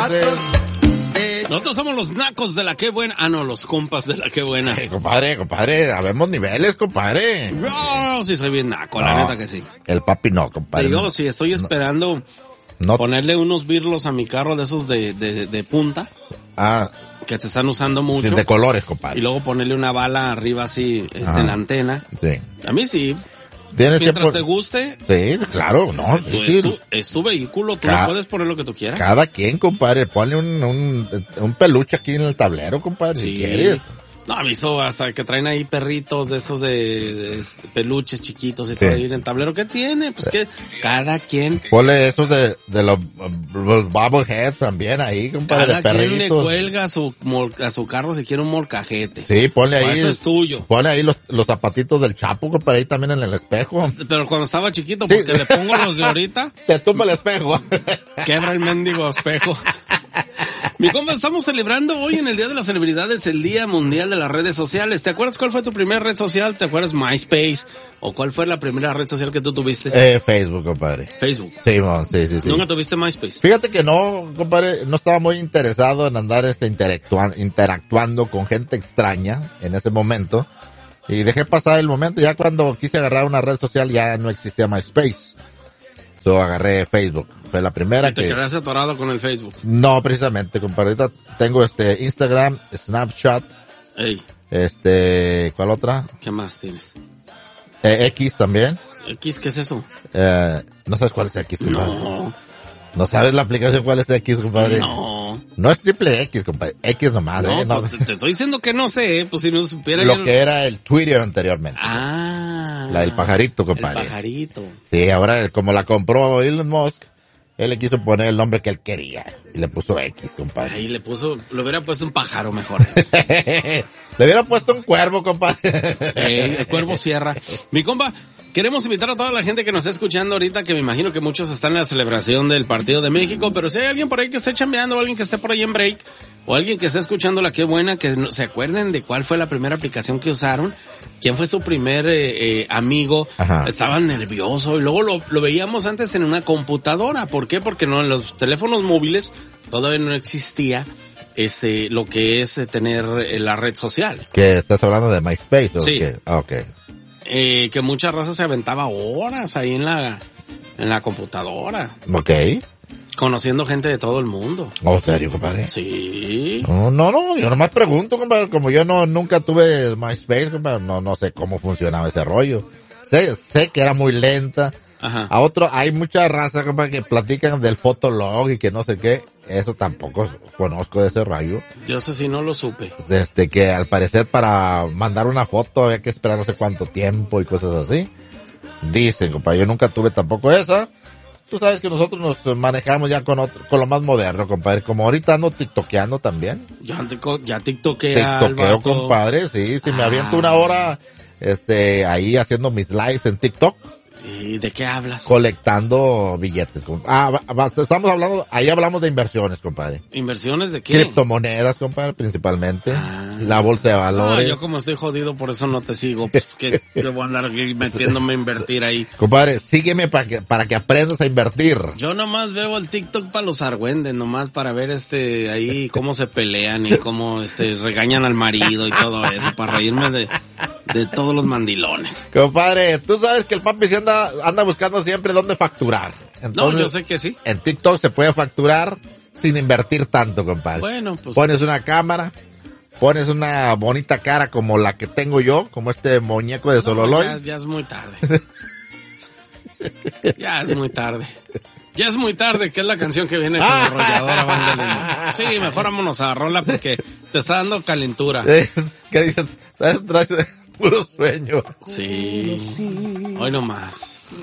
Entonces... Nosotros somos los nacos de la que buena. Ah, no, los compas de la que buena. Compadre, habemos niveles, compadre. No, sí soy bien naco, la neta que sí. El papi no, compadre. Digo, sí, estoy esperando ponerle unos birlos a mi carro de esos de punta. Ah. Que se están usando mucho. De colores, compadre. Y luego ponerle una bala arriba así, en la antena. Sí. A mí sí. Mientras te guste. Sí, claro, no. Es tu vehículo, tú le puedes poner lo que tú quieras. Cada quien, compadre, ponle un peluche aquí en el tablero, compadre, si quieres. No, aviso hasta que traen ahí perritos de esos de peluches chiquitos y todo ahí en el tablero. ¿Qué tiene? Pues que cada quien. Ponle esos de los bobblehead también ahí, compadre, de perritos. Cada quien le cuelga a su carro si quiere un molcajete. Sí, ponle ahí. Eso es tuyo. Ponle ahí los zapatitos del Chapo, compadre, ahí también en el espejo. Pero cuando estaba chiquito, porque le pongo los de ahorita. Te tumba el espejo. Quebra el mendigo espejo. Mi compa, estamos celebrando hoy en el Día de las Celebridades el Día Mundial de las Redes Sociales. ¿Te acuerdas cuál fue tu primera red social? ¿Te acuerdas MySpace? ¿O cuál fue la primera red social que tú tuviste? Facebook, compadre. Facebook. Sí. ¿Nunca tuviste MySpace? Fíjate que no, compadre, no estaba muy interesado en andar interactuando con gente extraña en ese momento. Y dejé pasar el momento. Ya cuando quise agarrar una red social ya no existía MySpace. Yo agarré Facebook. Fue la primera ¿Y te quedaste atorado con el Facebook? No, precisamente, compadre. Ahorita tengo Instagram, Snapchat. Ey. ¿Cuál otra? ¿Qué más tienes? X también. ¿X qué es eso? ¿No sabes cuál es X, compadre? No. ¿No sabes la aplicación cuál es X, compadre? No. No es triple X, compadre. X nomás, no. Te estoy diciendo que no sé, pues si no supiera. Lo que era el Twitter anteriormente. Ah. La del pajarito, compadre. El pajarito. Sí, ahora como la compró Elon Musk, él le quiso poner el nombre que él quería. Y le puso X, compadre. Ahí le hubiera puesto un pájaro mejor. Le hubiera puesto un cuervo, compadre. El cuervo cierra. Mi compa, queremos invitar a toda la gente que nos está escuchando ahorita, que me imagino que muchos están en la celebración del Partido de México, pero si hay alguien por ahí que esté chambeando, o alguien que esté por ahí en break, o alguien que esté escuchando la Qué Buena, que se acuerden de cuál fue la primera aplicación que usaron, quién fue su primer amigo. Ajá. Estaba nervioso y luego lo veíamos antes en una computadora. ¿Por qué? Porque no, en los teléfonos móviles todavía no existía lo que es tener la red social. ¿Que estás hablando de MySpace o sí. qué? Ah, okay. Que mucha raza se aventaba horas ahí en la computadora. Okay. Conociendo gente de todo el mundo. ¿Oh, serio, compadre? Sí. No, yo nomás pregunto, compadre, como yo nunca tuve MySpace, compadre, no sé cómo funcionaba ese rollo. Sé que era muy lenta. Ajá. Hay mucha raza, compadre, que platican del Fotolog y que no sé qué. Eso tampoco conozco de ese rollo. Yo sé si no lo supe. Que al parecer para mandar una foto había que esperar no sé cuánto tiempo y cosas así. Dicen, compadre, yo nunca tuve tampoco esa. Tú sabes que nosotros nos manejamos ya con lo más moderno, compadre. Como ahorita ando tiktokeando también. Ya tiktokea. Tiktokeo, compadre, sí. Me aviento una hora, ahí haciendo mis lives en TikTok. ¿Y de qué hablas? Colectando billetes. Estamos hablando, ahí hablamos de inversiones, compadre. ¿Inversiones de qué? Criptomonedas, compadre, principalmente. La bolsa de valores. Yo como estoy jodido, por eso no te sigo. Pues que voy a andar metiéndome a invertir ahí. Compadre, sígueme para que aprendas a invertir. Yo nomás veo el TikTok para los argüendes, nomás para ver ahí cómo se pelean y cómo regañan al marido y todo eso, para reírme de todos los mandilones. Compadre, tú sabes que el papi anda buscando siempre dónde facturar. Entonces, no, yo sé que sí. En TikTok se puede facturar sin invertir tanto, compadre. Bueno, pues. Pones una cámara, pones una bonita cara como la que tengo yo, como este muñeco de Sololoy. Ya es muy tarde. Ya es muy tarde. Ya es muy tarde, que es la canción que viene con la arrolladora Banda de Limón. Sí, mejor vámonos a rola porque te está dando calentura. ¿Qué dices? Traes puro sueño. Sí. Hoy no más.